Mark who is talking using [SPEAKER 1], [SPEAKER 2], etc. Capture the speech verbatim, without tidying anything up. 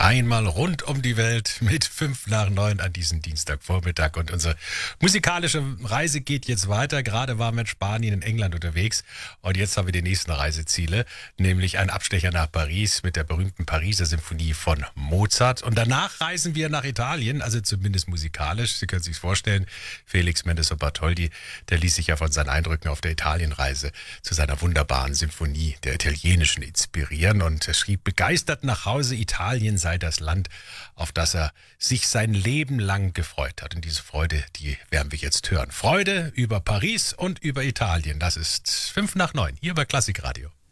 [SPEAKER 1] Einmal rund um die Welt mit fünf nach neun an diesem Dienstagvormittag. Und unsere musikalische Reise geht jetzt weiter. Gerade waren wir in Spanien, in England unterwegs. Und jetzt haben wir die nächsten Reiseziele, nämlich ein Abstecher nach Paris mit der berühmten Pariser Symphonie von Mozart. Und danach reisen wir nach Italien, also zumindest musikalisch. Sie können sich vorstellen, Felix Mendelssohn Bartholdy, der ließ sich ja von seinen Eindrücken auf der Italienreise zu seiner wunderbaren Symphonie der italienischen inspirieren und er schrieb begeistert nach Hause, Italien sei das Land, auf das er sich sein Leben lang gefreut hat. Und diese Freude, die werden wir jetzt hören. Freude über Paris und über Italien. Das ist fünf nach neun hier bei Klassikradio.